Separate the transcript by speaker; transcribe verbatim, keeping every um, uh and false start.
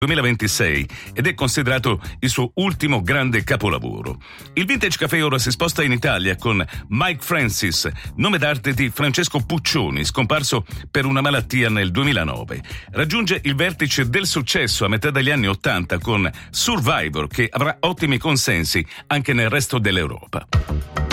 Speaker 1: duemilaventisei ed è considerato il suo ultimo grande capolavoro. Il Vintage Café ora si sposta in Italia con Mike Francis, nome d'arte di Francesco Puccioni, scomparso per una malattia nel duemilanove. Raggiunge il vertice del successo a metà degli anni Ottanta con Survivor, che avrà ottimi consensi anche nel resto dell'Europa.